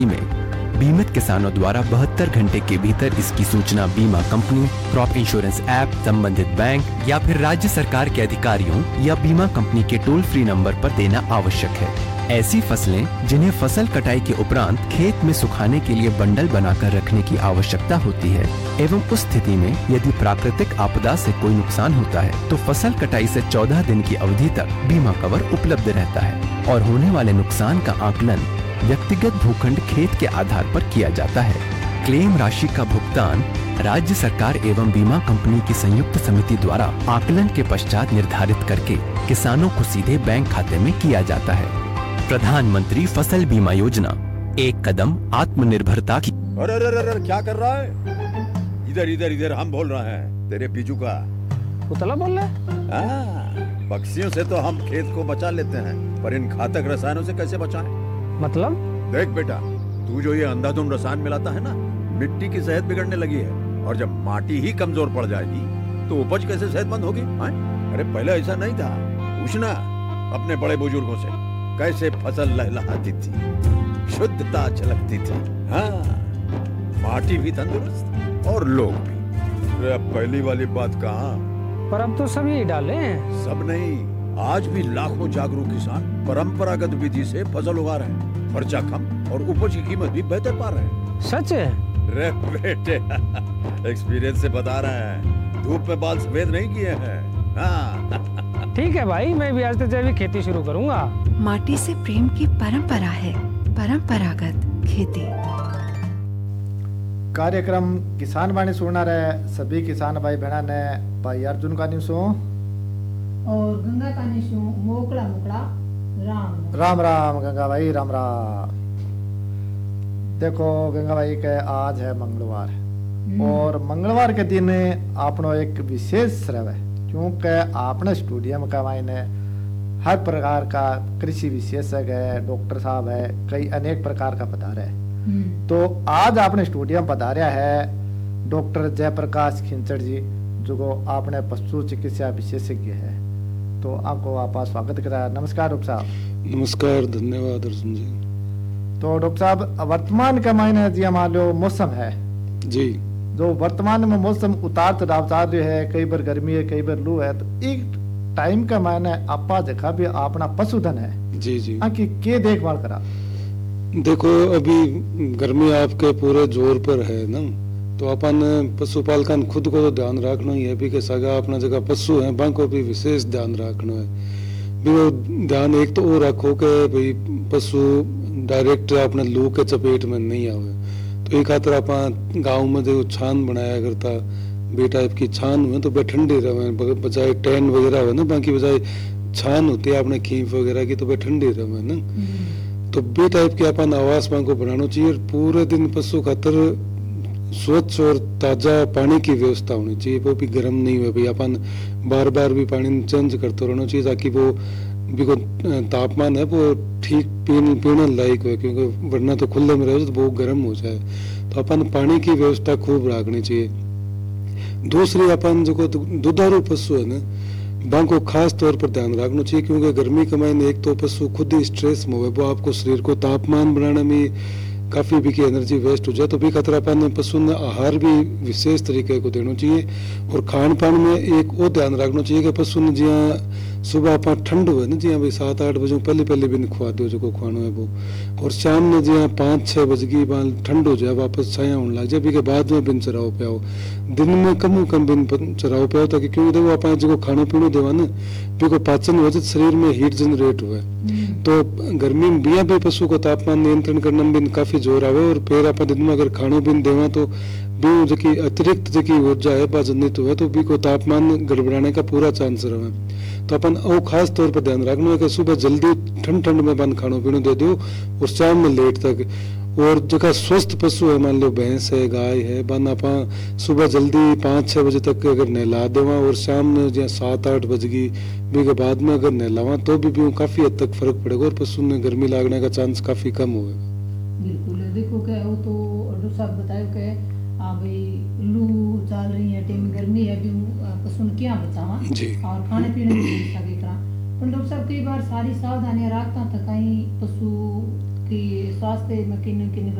में बीमित किसानों द्वारा 72 घंटे के भीतर इसकी सूचना बीमा कंपनी, क्रॉप इंश्योरेंस ऐप, संबंधित बैंक या फिर राज्य सरकार के अधिकारियों या बीमा कंपनी के टोल फ्री नंबर पर देना आवश्यक है। ऐसी फसलें जिन्हें फसल कटाई के उपरांत खेत में सुखाने के लिए बंडल बनाकर रखने की आवश्यकता होती है एवं उस स्थिति में यदि प्राकृतिक आपदा से कोई नुकसान होता है तो फसल कटाई से 14 दिन की अवधि तक बीमा कवर उपलब्ध रहता है और होने वाले नुकसान का आकलन व्यक्तिगत भूखंड खेत के आधार पर किया जाता है। क्लेम राशि का भुगतान राज्य सरकार एवं बीमा कंपनी की संयुक्त समिति द्वारा आकलन के पश्चात निर्धारित करके किसानों को सीधे बैंक खाते में किया जाता है। प्रधानमंत्री फसल बीमा योजना, एक कदम आत्मनिर्भरता की। अरे अरे अरे क्या कर रहा है? इधर इधर इधर हम बोल रहे हैं तेरे बीजू का। उतला बोल रहा है? पक्षियों से तो हम खेत को बचा लेते हैं, पर इन घातक रसायनों से कैसे बचाएं? मतलब? देख बेटा, तू जो ये अंधाधुंध रसायन मिलाता है ना, मिट्टी की सेहत बिगड़ने लगी है और जब माटी ही कमजोर पड़ जाएगी तो उपज कैसे सेहतमंद होगी? अरे पहले ऐसा नहीं था। पूछना अपने बड़े बुजुर्गों से, कैसे फसल लहलहाती थी, शुद्धता झलकती थी। हाँ, माटी भी तंदुरुस्त और लोग भी। अरे अब पहली वाली बात कहाँ? पर अब तो सब यही डाले हैं। सब नहीं, आज भी लाखों जागरूक किसान परंपरागत विधि से फसल उगा रहे हैं। खर्चा कम और उपज की कीमत भी बेहतर पा रहे हैं। सच है? रे बेटे, एक्सपीरियंस से बता रहे हैं, धूप में बाल सफेद नहीं किए हैं। हाँ। ठीक है भाई, मैं भी आज से जैविक खेती शुरू करूंगा। माटी से प्रेम की परंपरा है, परंपरागत खेती। कार्यक्रम किसान वाणी सुनना रहे सभी किसान भाई बहना ने भाई अर्जुन का न्यूज़ और गंगा का न्यूज़ मोकड़ा मोकड़ा राम राम राम गंगा भाई राम राम। देखो गंगा भाई के आज है मंगलवार और मंगलवार के दिन आपनो एक विशेष रहे क्योंकि आपने स्टूडियो में कमाई ने हर प्रकार का कृषि विशेषज्ञ है, डॉक्टर साहब है, कई अनेक प्रकार का पधारा है। तो आज आपने स्टूडियो में पधारा है डॉक्टर जयप्रकाश खिंचड़ जी, जो आपने पशु चिकित्सा विशेषज्ञ है। तो आपको आप स्वागत करा। नमस्कार डॉक्टर साहब। नमस्कार, धन्यवाद अर्जुन जी। तो डॉक्टर साहब, वर्तमान का मायने जी मान लो मौसम है जी, जो वर्तमान में मौसम उतार चढ़ाव चाल रही है, कई बार गर्मी है कई बार लू है, तो एक टाइम का मायने आपा जगह भी अपना पशुधन है जी जी, आखिर के देखभाल करा। देखो अभी गर्मी आपके पूरे जोर पर है ना, तो अपन पशुपालकन खुद को तो ध्यान रखना ही है भी के सगा अपना जगह पशु है बाको भी विशेष ध्यान रखना है भी। वो ध्यान एक तो वो रखो कि भाई पशु डायरेक्ट अपने लू के चपेट में नहीं आवे, तो एक खातर अपन गाँव में जो छान बनाया करता बे टाइप की छान हुए तो बे ठंडी रहे, बजाय टैन वगैरह हुए ना, बाकी बजाय छान होती है अपने खींफ वगैरह की तो बे ठंडी रहे ना। तो बे टाइप के अपन आवास को बनाना चाहिए। पूरे दिन पशु खातर स्वच्छ और ताजा पानी की व्यवस्था होनी चाहिए, वो भी गर्म नहीं हुए भाई, अपन बार बार भी पानी चेंज करते रहना चाहिए ताकि वो भी को तापमान है वो ठीक पीने लायक हो, क्योंकि वरना तो खुले में रहे तो वो गर्म हो जाए। तो अपन पानी की व्यवस्था खूब रखनी चाहिए। दूसरी अपन जो दुधारू पशु है ना, बाको खास तौर पर ध्यान रखना चाहिए, क्योंकि गर्मी के महीने एक तो पशु खुद ही स्ट्रेस में हो, वो आपको शरीर को तापमान बढ़ाने में काफी भी की एनर्जी वेस्ट हो जाए, तो भी खतरा पाने पशु ने आहार भी विशेष तरीके को देना चाहिए। और खान पान में एक वो ध्यान रखना चाहिए कि पशु ने जिया सुबह आप ठंड हुए ना, जिया भाई 7-8 बजे पहले भी खवा दो जो खाना है वो, और शाम में जिया 5-6 बजे की ठंड हो जाए वापस छाया होने लग जाए, भी के बाद में बिन चराव पे आओ, दिन में कम बिन चराव पे आओ, ताकि क्योंकि देखो आप जो खाना पीना देवा ना भी को पाचन हो जाए, शरीर में हीट जनरेट हुआ। तो गर्मी में बिया भी पशु को तापमान नियंत्रण करने में काफी जोर आवे, और फिर आप दिन में अगर खानो पीन देवा तो भी जो अतिरिक्त जो ऊर्जा है बाजनित हुआ तो भी को तापमान गड़बड़ाने का पूरा चांस रहे। तो अपन वो खास तौर पर ध्यान रखना है कि सुबह जल्दी ठंड में बंद खानो पीनो दे दो और शाम में लेट तक। और जगह स्वस्थ पशु है, मान लो भैंस है गाय है, बन आप सुबह जल्दी 5-6 बजे तक अगर नहला देवा और शाम में जो 7-8 बजेगी भी के बाद में अगर नहलावा तो भी काफी हद तक फर्क पड़ेगा और पशु में गर्मी लगने का चांस काफी कम होगा। बिल्कुल, देखो क्या वो तो डॉक्टर साहब बतायो कि हाँ भाई लू चल रही है, टाइम गर्मी है, भी पशु ने क्या बचावा और खाने पीने की व्यवस्था की तरह। पर डॉक्टर साहब कई बार सारी सावधानियां रखता था, कहीं पशु कि स्वास्थ्य में किन किन